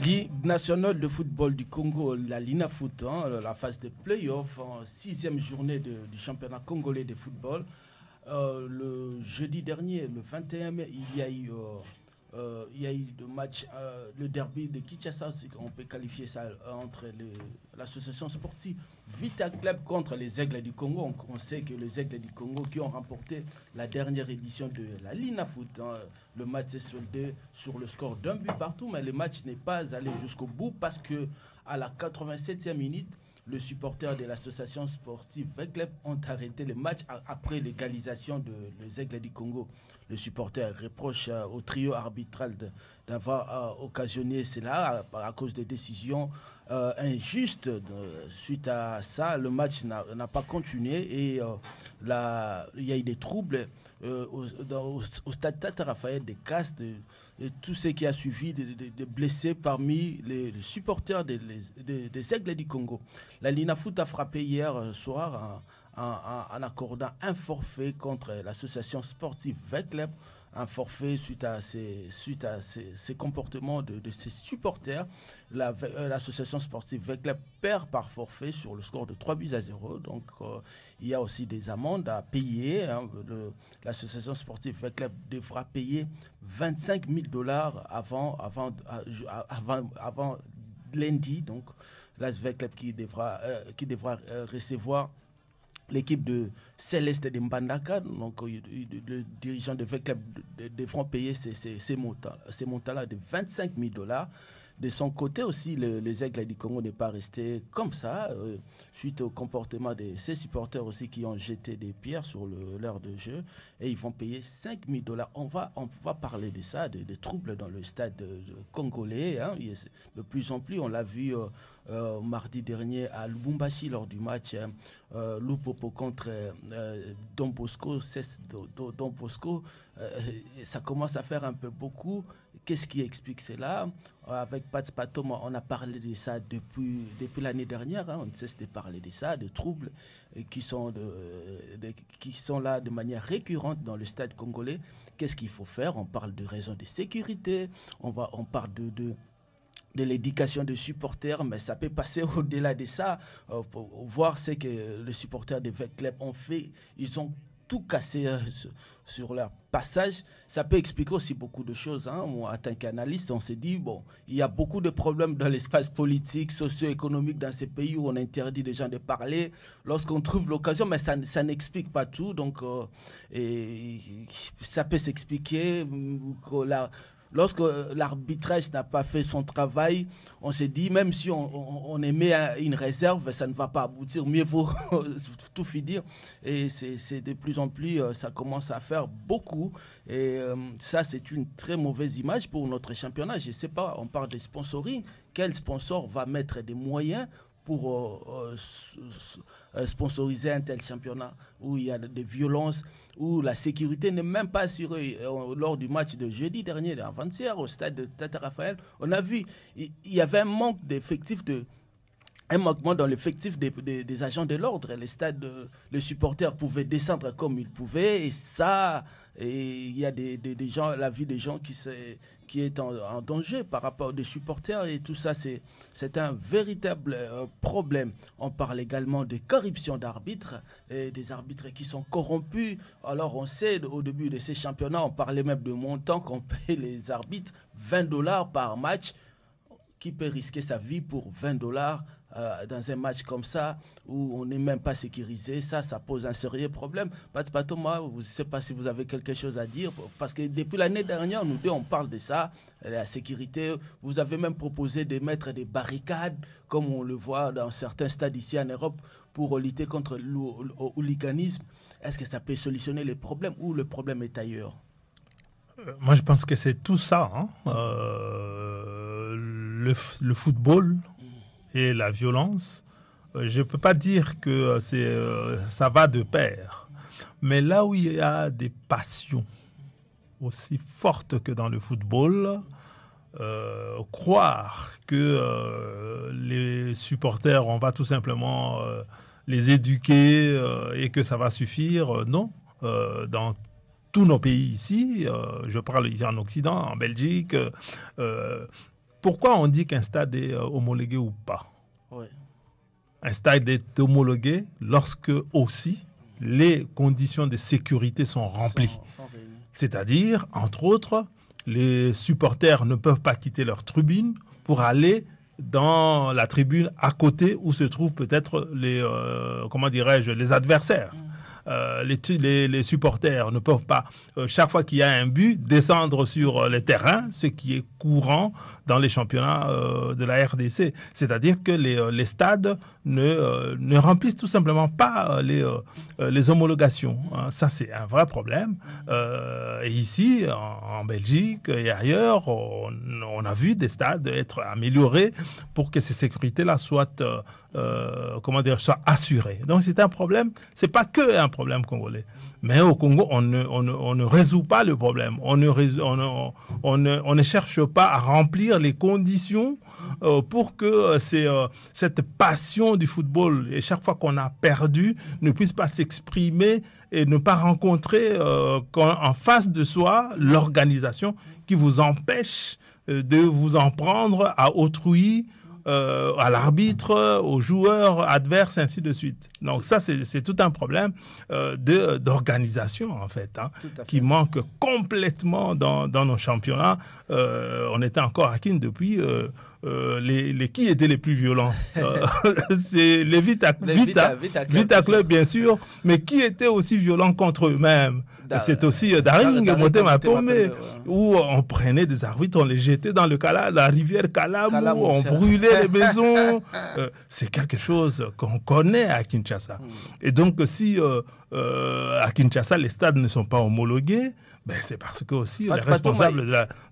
Ligue nationale de football du Congo, la LINAFOOT, la phase de play-off, sixième journée du championnat congolais de football. Le jeudi dernier, le 21 mai, il y a eu le match, le derby de Kinshasa, on peut qualifier ça entre l'association sportive Vita Club contre les Aigles du Congo. On sait que les Aigles du Congo qui ont remporté la dernière édition de la LINAFOOT, le match s'est soldé sur le score d'un but partout, mais le match n'est pas allé jusqu'au bout parce que à la 87e minute, les supporters de l'association sportive Veclep ont arrêté le match après l'égalisation des Aigles du Congo. Les supporters reprochent au trio arbitral d'avoir occasionné cela à cause des décisions injustes. Suite à ça, le match n'a pas continué et il y a eu des troubles au stade Tata Raphaël, des casses, tout ce qui a suivi, des blessés parmi les supporters des Aigles du Congo. La LINAFOOT a frappé hier soir en accordant un forfait contre l'association sportive Veclep, un forfait suite à ces comportements de ses supporters. L'association sportive Veclep perd par forfait sur le score de 3-0. Donc il y a aussi des amendes à payer. L'association sportive Veclep devra payer $25,000 avant lundi. Donc la Veclep qui devra recevoir l'équipe de Céleste de Mbandaka, donc le dirigeant de Veclep devront payer ces montants-là de $25,000. De son côté aussi, les Aigles du Congo n'est pas resté comme ça, suite au comportement de ses supporters aussi qui ont jeté des pierres sur l'heure de jeu, et ils vont payer $5,000. On va parler de ça, des troubles dans le stade congolais. De plus en plus, on l'a vu mardi dernier à Lubumbashi lors du match Lupopo contre Don Bosco. Don Bosco, ça commence à faire un peu beaucoup. Qu'est-ce qui explique cela? Avec Pat Patoma, on a parlé de ça depuis l'année dernière. On ne cesse de parler de ça, de troubles qui sont là de manière récurrente dans le stade congolais. Qu'est-ce qu'il faut faire? On parle de raisons de sécurité, on parle de l'éducation des supporters, mais ça peut passer au-delà de ça. Pour voir ce que les supporters de Veclep ont fait. Ils ont tout cassé sur leur passage. Ça peut expliquer aussi beaucoup de choses. Moi, en tant qu'analyste, on s'est dit, bon, il y a beaucoup de problèmes dans l'espace politique, socio-économique dans ces pays où on interdit les gens de parler. Lorsqu'on trouve l'occasion, mais ça n'explique pas tout. Donc, ça peut s'expliquer lorsque l'arbitrage n'a pas fait son travail, on s'est dit, même si on émet une réserve, ça ne va pas aboutir. Mieux vaut tout finir. Et c'est de plus en plus, ça commence à faire beaucoup. Et ça, c'est une très mauvaise image pour notre championnat. Je ne sais pas, on parle de sponsoring. Quel sponsor va mettre des moyens pour sponsoriser un tel championnat où il y a des violences, où la sécurité n'est même pas assurée? Lors du match de jeudi dernier, avant-hier, au stade de Tata Raphaël, on a vu il y avait un manquement dans l'effectif des agents de l'ordre. Les supporters pouvaient descendre comme ils pouvaient, et ça, il y a des gens, la vie des gens qui est en danger par rapport aux supporters, et tout ça, c'est un véritable problème. On parle également de corruption d'arbitres, des arbitres qui sont corrompus. Alors on sait, au début de ces championnats, on parlait même de montants qu'on paye les arbitres, $20 par match. Qui peut risquer sa vie pour $20 dans un match comme ça où on n'est même pas sécurisé? Ça pose un sérieux problème. Pat Thomas, je ne sais pas si vous avez quelque chose à dire, parce que depuis l'année dernière, nous deux, on parle de ça, la sécurité. Vous avez même proposé de mettre des barricades, comme on le voit dans certains stades ici en Europe, pour lutter contre le hooliganisme. Est-ce que ça peut solutionner les problèmes, ou le problème est ailleurs? Moi, je pense que c'est tout ça. Le football et la violence, je ne peux pas dire que ça va de pair. Mais là où il y a des passions aussi fortes que dans le football, croire que les supporters, on va tout simplement les éduquer et que ça va suffire, non. Dans tous nos pays ici, je parle ici en Occident, en Belgique, pourquoi on dit qu'un stade est homologué ou pas? Ouais. Un stade est homologué lorsque aussi les conditions de sécurité sont remplies. C'est-à-dire, entre autres, les supporters ne peuvent pas quitter leur tribune pour aller dans la tribune à côté où se trouvent peut-être les adversaires. Les supporters ne peuvent pas, chaque fois qu'il y a un but, descendre sur les terrains, ce qui est courant dans les championnats de la RDC. C'est-à-dire que les stades ne remplissent tout simplement pas les homologations. Ça, c'est un vrai problème. Et ici, en Belgique et ailleurs, on a vu des stades être améliorés pour que ces sécurités-là soient assurées. Donc, c'est un problème. C'est pas que un problème congolais. Mais au Congo, on ne résout pas le problème. On ne cherche pas à remplir les conditions pour que cette passion du football, et chaque fois qu'on a perdu, ne puisse pas s'exprimer et ne pas rencontrer en face de soi l'organisation qui vous empêche de vous en prendre à autrui, à l'arbitre, aux joueurs adverses, ainsi de suite. Donc ça, c'est tout un problème d'organisation, en fait, qui manque complètement dans nos championnats. On était encore à Kin depuis... qui étaient les plus violents? C'est les Vita Club, bien sûr, mais qui étaient aussi violents contre eux-mêmes? C'est aussi Daring, Motema Pome, où on prenait des arbitres, on les jetait dans la rivière Kalamou, on brûlait les maisons. C'est quelque chose qu'on connaît à Kinshasa. Et donc, si à Kinshasa, les stades ne sont pas homologués, c'est parce que aussi les responsables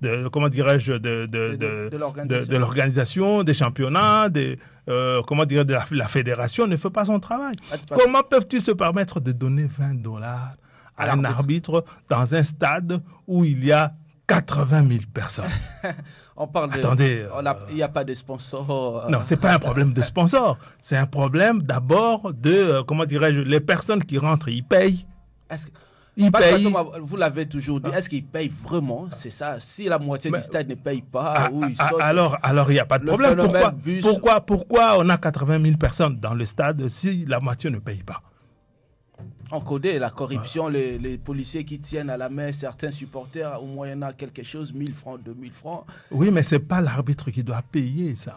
de l'organisation, des championnats, de la fédération ne font pas son travail. Comment peuvent-ils se permettre de donner $20 à un arbitre dans un stade où il y a 80 000 personnes? On parle Attendez, il n'y a pas de sponsors. Non, c'est pas un problème de sponsors. C'est un problème d'abord de, les personnes qui rentrent, ils payent. Ils payent. Vous l'avez toujours dit. Est-ce qu'ils payent vraiment? C'est ça. Si la moitié du stade ne paye pas, alors il n'y a pas de problème. Pourquoi on a 80 000 personnes dans le stade si la moitié ne paye pas? On connaît la corruption, les policiers qui tiennent à la main certains supporters, au moyennant quelque chose, 1 000 francs, 2 000 francs. Oui, mais ce n'est pas l'arbitre qui doit payer ça.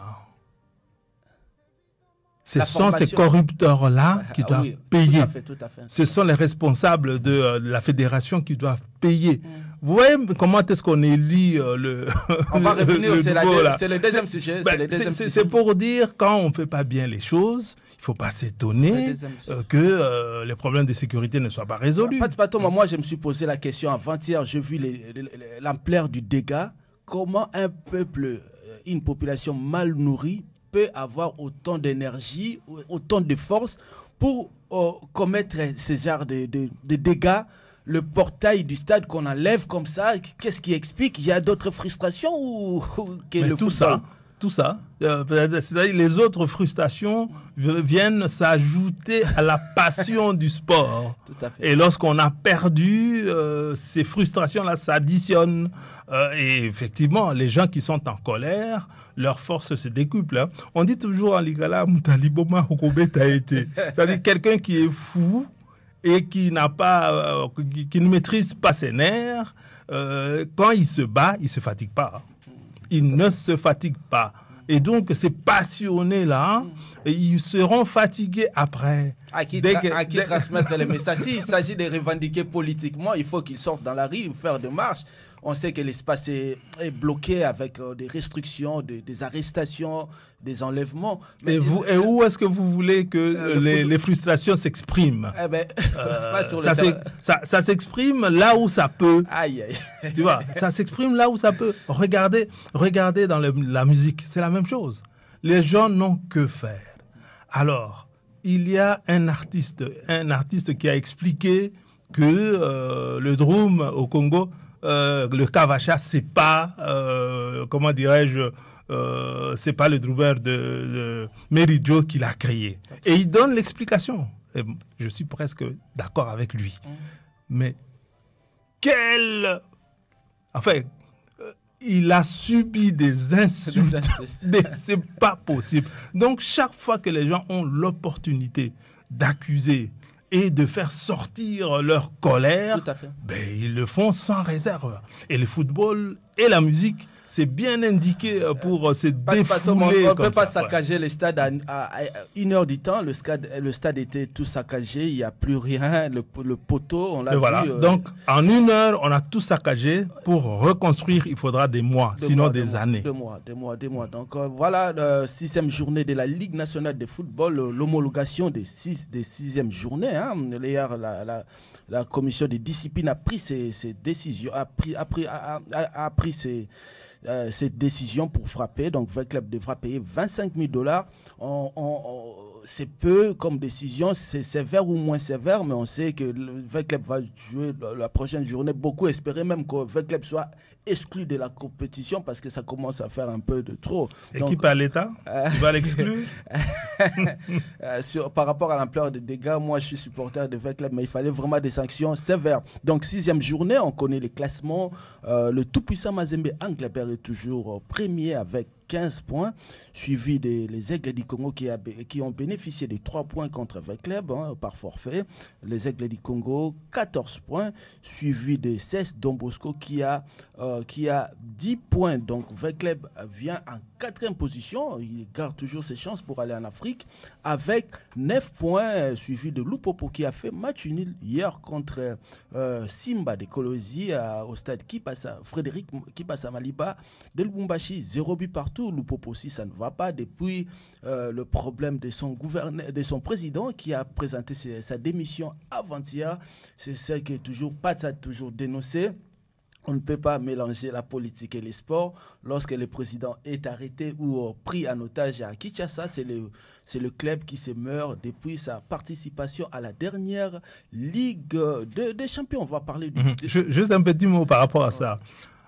Ce sont ces corrupteurs-là qui doivent payer. Tout à fait. Ce sont les responsables de la fédération qui doivent payer. Vous voyez comment est-ce qu'on élit le... On va revenir, c'est le deuxième sujet. C'est pour dire, quand on ne fait pas bien les choses, il ne faut pas s'étonner que les problèmes de sécurité ne soient pas résolus. Moi, je me suis posé la question avant-hier, j'ai vu l'ampleur du dégât. Comment un peuple, une population mal nourrie peut avoir autant d'énergie, autant de force pour commettre ce genre de dégâts? Le portail du stade qu'on enlève comme ça, qu'est-ce qui explique? Il y a d'autres frustrations ou tout ça, c'est-à-dire les autres frustrations viennent s'ajouter à la passion du sport. Tout à fait. Et lorsqu'on a perdu, ces frustrations-là s'additionnent. Et effectivement, les gens qui sont en colère, leur force se décuple. On dit toujours en Lingala, Mutaliboma Hokobeta été. C'est-à-dire quelqu'un qui est fou et qui ne maîtrise pas ses nerfs, quand il se bat, il ne se fatigue pas. Il ne se fatigue pas. Et donc, ces passionnés-là, ils seront fatigués après. À qui transmettre les messages. S'il s'agit de revendiquer politiquement, il faut qu'ils sortent dans la rue, faire des marches. On sait que l'espace est bloqué avec des restrictions, des arrestations, des enlèvements. Et où est-ce que vous voulez que les frustrations s'expriment? Ça s'exprime là où ça peut. Aïe. Tu vois, ça s'exprime là où ça peut. Regardez dans la musique, c'est la même chose. Les gens n'ont que faire. Alors, il y a un artiste qui a expliqué que le drum au Congo, le Kavacha, c'est pas, c'est pas le drummer de Mary Joe qui l'a créé. Et il donne l'explication. Et je suis presque d'accord avec lui. Mais il a subi des insultes. C'est pas possible. Donc, chaque fois que les gens ont l'opportunité d'accuser et de faire sortir leur colère, ils le font sans réserve. Et le football et la musique, c'est bien indiqué pour se défouler. On ne peut pas saccager le stade à 1h du temps. Le stade était tout saccagé. Il n'y a plus rien. Le poteau, on l'a vu. Donc, en 1 heure, on a tout saccagé. Pour reconstruire, il faudra des mois, sinon des années. Des mois. Donc, voilà, 6e journée de la Ligue nationale de football, l'homologation des 6e journées. Hein. La commission de discipline a pris ses décisions, a pris cette décision pour frapper. Donc, le club devra payer $25,000. C'est peu comme décision, c'est sévère ou moins sévère, mais on sait que le club va jouer la prochaine journée. Beaucoup espéraient même que le club soit exclu de la compétition parce que ça commence à faire un peu de trop. Équipe à l'État, tu vas l'exclure. Par rapport à l'ampleur des dégâts, moi je suis supporter de V Club, mais il fallait vraiment des sanctions sévères. Donc 6e journée, on connaît les classements. Le tout-puissant Mazembe Anglebert est toujours premier avec 15 points, suivi des Aigles du Congo qui ont bénéficié des 3 points contre V-Club par forfait. Les Aigles du Congo, 14 points, suivi des 16 Don Bosco qui a 10 points. Donc V-Club vient en 4e position, il garde toujours ses chances pour aller en Afrique avec 9 points, suivi de Lupopo qui a fait match nul hier contre Simba de Kolosi au stade Frédéric Kipasa Maliba de Lubumbashi, 0 but partout. Lupopo aussi, ça ne va pas depuis le problème de son président qui a présenté sa démission avant-hier. C'est ça que Pat a toujours dénoncé. On ne peut pas mélanger la politique et les sports. Lorsque le président est arrêté ou pris en otage à Kinshasa, c'est le club qui se meurt depuis sa participation à la dernière Ligue des Champions. On va parler Juste un petit mot par rapport à ça.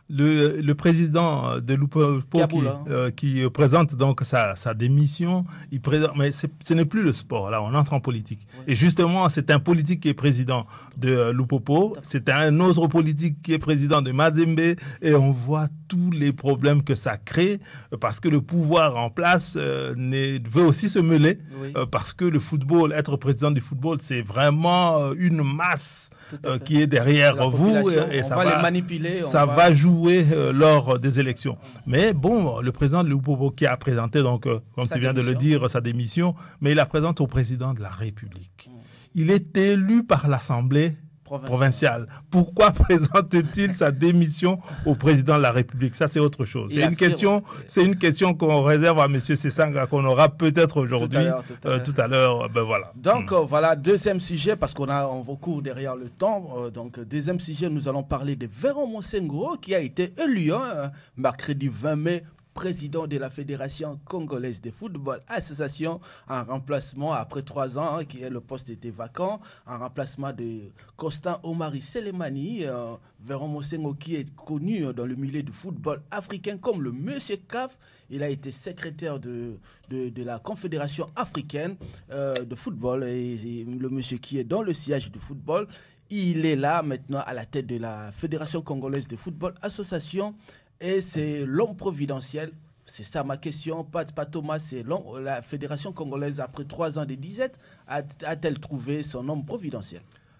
Le président de Lupopo qui présente donc sa démission, mais ce n'est plus le sport, là on entre en politique. Oui. Et justement, c'est un politique qui est président de Lupopo, c'est un autre politique qui est président de Mazembe, et on voit tous les problèmes que ça crée, parce que le pouvoir en place veut aussi se mêler, parce que le football, être président du football, c'est vraiment une masse qui est derrière vous, et ça va les manipuler, ça va jouer lors des élections. Mais bon, le président de Lupopo qui a présenté, donc, comme tu viens de le dire, sa démission, mais il la présente au président de la République. Il est élu par l'Assemblée provinciale. Pourquoi présente-t-il sa démission au président de la République? Ça, c'est autre chose. C'est une question qu'on réserve à M. Sessanga, qu'on aura peut-être aujourd'hui, tout à l'heure. Voilà. Donc, voilà, deuxième sujet, parce on va court derrière le temps. Donc, deuxième sujet, nous allons parler de Véron Monsengo, qui a été élu mercredi 20 mai, président de la Fédération congolaise de football association, en remplacement, après 3 ans, le poste était vacant, en remplacement de Constant Omari Selemani, Véron Monsengo, qui est connu dans le milieu du football africain comme le Monsieur CAF. Il a été secrétaire de la Confédération africaine de football, et le monsieur qui est dans le siège du football. Il est là maintenant à la tête de la Fédération congolaise de football association. Et c'est l'homme providentiel. C'est ça ma question. Pas Thomas, c'est la Fédération congolaise, après 3 ans de disette, a-t-elle trouvé son homme providentiel?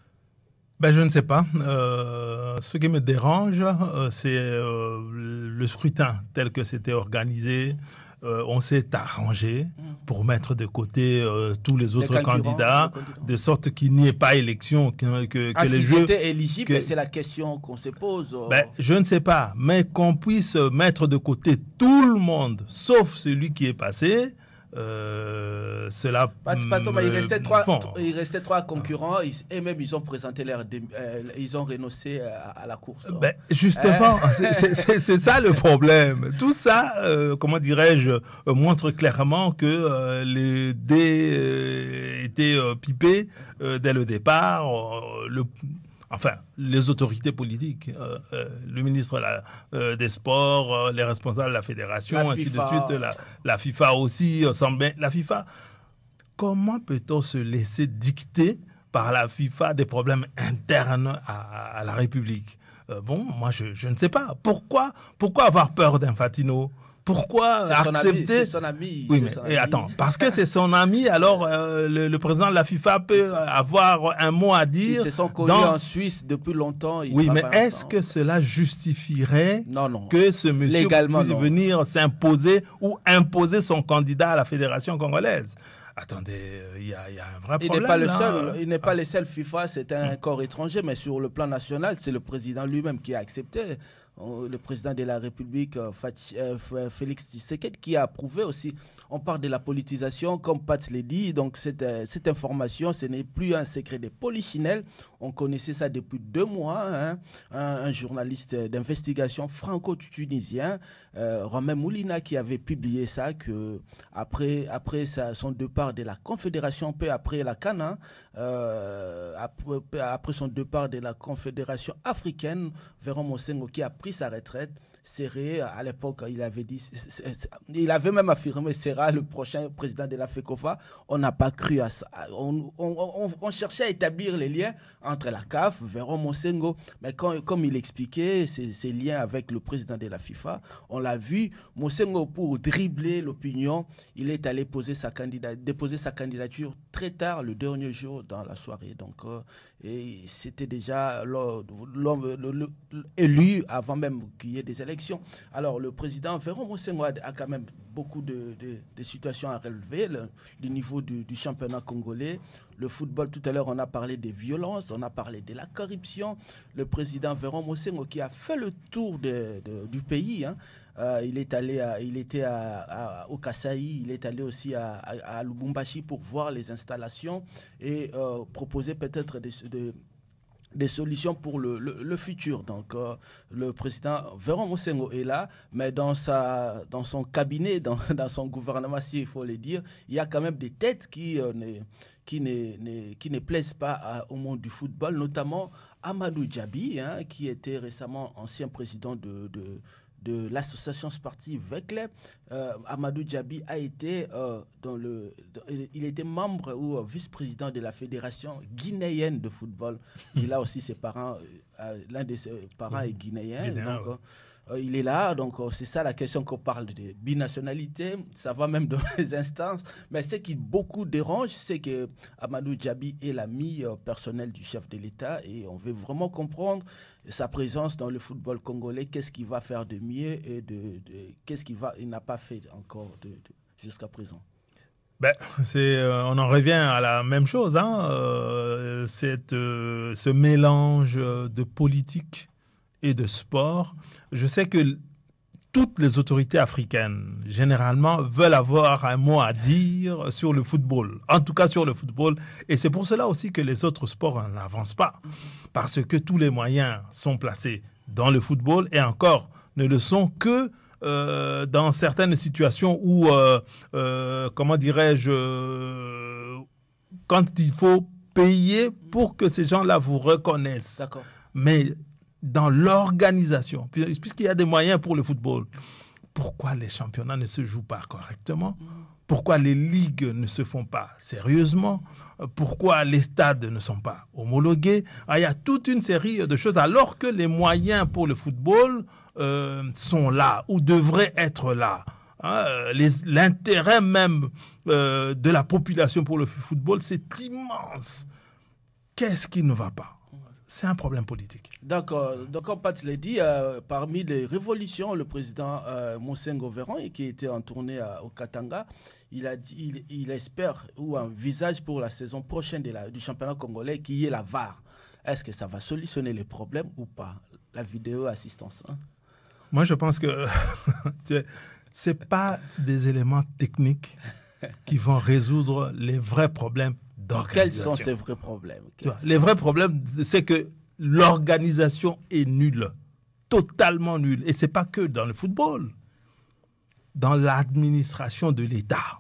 Je ne sais pas. Ce qui me dérange, c'est le scrutin tel que c'était organisé. On s'est arrangé pour mettre de côté tous les autres candidats, de sorte qu'il n'y ait pas élection, que les jeux étaient éligibles. C'est la question qu'on se pose. Je ne sais pas, mais qu'on puisse mettre de côté tout le monde, sauf celui qui est passé. Cela il restait 3 concurrents et même ils ont présenté ils ont renoncé à la course. Justement, c'est ça le problème. Tout ça, comment dirais-je, montre clairement que les dés étaient pipés dès le départ. Les autorités politiques, le ministre des Sports, les responsables de la fédération, ainsi de suite, la FIFA aussi. La FIFA, comment peut-on se laisser dicter par la FIFA des problèmes internes à la République? Bon, moi, je ne sais pas. Pourquoi avoir peur d'Infantino? Pourquoi accepter... C'est son ami. Oui, mais attends, parce que c'est son ami, alors le président de la FIFA peut avoir un mot à dire. Ils se sont connus en Suisse depuis longtemps. Oui, mais est-ce que cela justifierait non. que ce monsieur puisse venir s'imposer ou imposer son candidat à la Fédération congolaise? Attendez, il y a un vrai problème. Il n'est pas le seul FIFA, c'est un corps étranger, mais sur le plan national, c'est le président lui-même qui a accepté. Le président de la République, Félix Tshisekedi, qui a approuvé aussi. On parle de la politisation, comme Pat l'a dit. Donc, cette information, ce n'est plus un secret de polichinelle. On connaissait ça depuis 2 mois. Hein. Un journaliste d'investigation franco-tunisien, Romain Moulina, qui avait publié ça, que après son départ de la Confédération, peu après la CAN, après son départ de la Confédération africaine, Véron Mosengo, qui a pris sa retraite, Serré, à l'époque, il avait même affirmé sera le prochain président de la FECOFA. On n'a pas cru à ça. On cherchait à établir les liens entre la CAF, Véron Mosengo, mais comme il expliquait ces liens avec le président de la FIFA, on l'a vu, Mosengo, pour dribbler l'opinion, il est allé déposer sa candidature très tard, le dernier jour dans la soirée. Donc, et c'était déjà l'homme élu avant même qu'il y ait des élections. Alors, le président Véron Mosengo a quand même beaucoup de situations à relever. Le niveau du championnat congolais, le football, tout à l'heure, on a parlé des violences, on a parlé de la corruption. Le président Véron Mosengo, qui a fait le tour du pays, hein, il était au Kasaï, il est allé aussi à Lubumbashi pour voir les installations et proposer peut-être des solutions pour le futur. Donc, le président Véron Mosengo est là, mais dans son cabinet, dans son gouvernement, s'il faut le dire, il y a quand même des têtes qui ne plaisent pas au monde du football, notamment Amadou Djabi, hein, qui était récemment ancien président de l'association sportive Vekle. Amadou Djabi a été il était membre ou vice-président de la fédération guinéenne de football. Il a aussi ses parents, l'un de ses parents est guinéen. Donc, il est là, donc c'est ça la question qu'on parle de binationalité, ça va même dans les instances, mais ce qui beaucoup dérange, c'est que Amadou Djabi est l'ami personnel du chef de l'État et on veut vraiment comprendre sa présence dans le football congolais, qu'est-ce qu'il va faire de mieux et qu'est-ce qu'il n'a pas fait encore jusqu'à présent. On en revient à la même chose, hein, ce mélange de politique et de sport. Je sais que toutes les autorités africaines, généralement, veulent avoir un mot à dire sur le football. En tout cas, sur le football. Et c'est pour cela aussi que les autres sports n'avancent pas. Parce que tous les moyens sont placés dans le football et encore ne le sont que dans certaines situations où, comment dirais-je, quand il faut payer pour que ces gens-là vous reconnaissent. D'accord. Mais dans l'organisation, puisqu'il y a des moyens pour le football, pourquoi les championnats ne se jouent pas correctement? Pourquoi les ligues ne se font pas sérieusement? Pourquoi les stades ne sont pas homologués? Il y a toute une série de choses, alors que les moyens pour le football sont là, ou devraient être là. L'intérêt même de la population pour le football, c'est immense. Qu'est-ce qui ne va pas? C'est un problème politique. D'accord. Donc, comme Pat l'a dit, parmi les révolutions, le président Mosengo Véron, qui était en tournée au Katanga, il espère ou envisage pour la saison prochaine du championnat congolais qu'il y ait la VAR. Est-ce que ça va solutionner les problèmes ou pas? La vidéo assistance. Hein? Moi, je pense que ce n'est pas des éléments techniques qui vont résoudre les vrais problèmes d'organisation. Quels sont ces vrais problèmes? Les vrais problèmes, c'est que l'organisation est nulle, totalement nulle. Et ce n'est pas que dans le football, dans l'administration de l'État.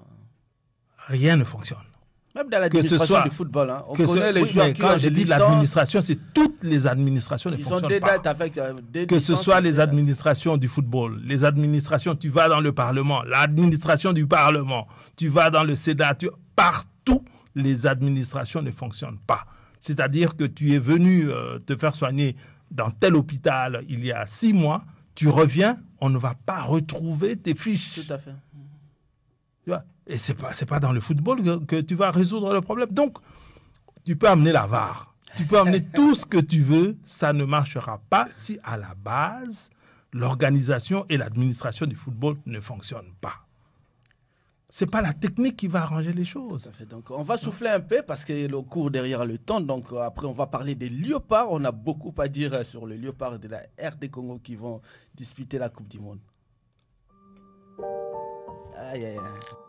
Rien ne fonctionne. Même dans l'administration du football, hein. On connaît les joueurs qui ont quand je dis l'administration, c'est toutes les administrations ne fonctionnent pas. Ils ont des dates avec que ce soit les administrations du football, les administrations, tu vas dans le Parlement, l'administration du Parlement, tu vas dans le Sénat, partout, les administrations ne fonctionnent pas. C'est-à-dire que tu es venu te faire soigner dans tel hôpital il y a 6 mois, tu reviens, on ne va pas retrouver tes fiches. Tout à fait. Tu vois? Et c'est pas dans le football que tu vas résoudre le problème. Donc, tu peux amener la VAR, tu peux amener tout ce que tu veux, ça ne marchera pas si à la base, l'organisation et l'administration du football ne fonctionnent pas. C'est pas la technique qui va arranger les choses. Donc, on va souffler un peu parce que le cours derrière le temps. Donc, après, on va parler des Léopards. On a beaucoup à dire sur les Léopards de la RD Congo qui vont disputer la Coupe du Monde. Aïe, aïe, aïe.